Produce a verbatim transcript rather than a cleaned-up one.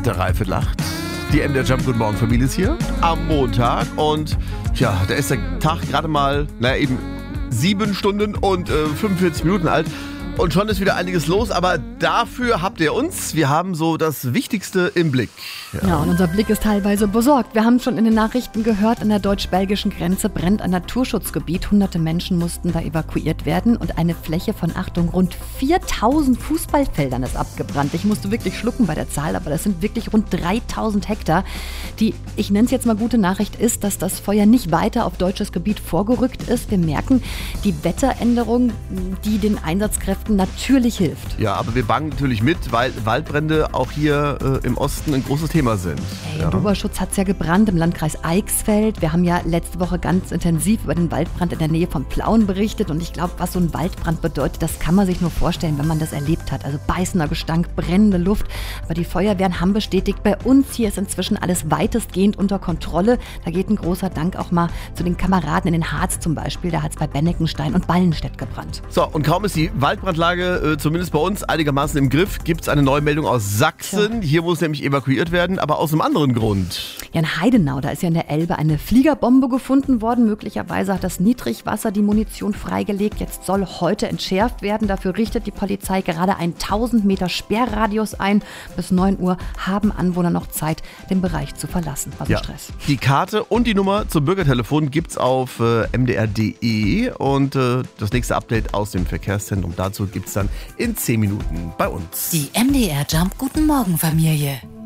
Der Reife lacht. Die M D R Jump Guten Morgen Familie ist hier am Montag und ja, da ist der Tag gerade mal, naja eben sieben Stunden und äh, fünfundvierzig Minuten alt. Und schon ist wieder einiges los, aber dafür habt ihr uns. Wir haben so das Wichtigste im Blick. Ja, ja und unser Blick ist teilweise besorgt. Wir haben schon in den Nachrichten gehört, an der deutsch-belgischen Grenze brennt ein Naturschutzgebiet. Hunderte Menschen mussten da evakuiert werden und eine Fläche von, Achtung, rund viertausend Fußballfeldern ist abgebrannt. Ich musste wirklich schlucken bei der Zahl, aber das sind wirklich rund dreitausend Hektar. Die, ich nenne es jetzt mal gute Nachricht, ist, dass das Feuer nicht weiter auf deutsches Gebiet vorgerückt ist. Wir merken die Wetteränderung, die den Einsatzkräften natürlich hilft. Ja, aber wir bangen natürlich mit, weil Waldbrände auch hier äh, im Osten ein großes Thema sind. Hey, ja. Im Oberschutz hat es ja gebrannt im Landkreis Eichsfeld. Wir haben ja letzte Woche ganz intensiv über den Waldbrand in der Nähe von Plauen berichtet und ich glaube, was so ein Waldbrand bedeutet, das kann man sich nur vorstellen, wenn man das erlebt hat. Also beißender Gestank, brennende Luft. Aber die Feuerwehren haben bestätigt, bei uns hier ist inzwischen alles weitestgehend unter Kontrolle. Da geht ein großer Dank auch mal zu den Kameraden in den Harz zum Beispiel. Da hat es bei Benneckenstein und Ballenstedt gebrannt. So, und kaum ist die Waldbrandlage äh, zumindest bei uns einigermaßen im Griff, gibt es eine neue Meldung aus Sachsen. Tja. Hier muss nämlich evakuiert werden, aber aus einem anderen Grund. Ja, in Heidenau, da ist ja in der Elbe eine Fliegerbombe gefunden worden. Möglicherweise hat das Niedrigwasser die Munition freigelegt. Jetzt soll heute entschärft werden. Dafür richtet die Polizei gerade einen tausend Meter Sperrradius ein. Bis neun Uhr haben Anwohner noch Zeit, den Bereich zu verlassen. Also ja. Stress. Die Karte und die Nummer zum Bürgertelefon gibt's auf äh, m d r punkt d e und äh, das nächste Update aus dem Verkehrszentrum dazu gibt's dann in zehn Minuten bei uns. Die M D R Jump Guten Morgen Familie.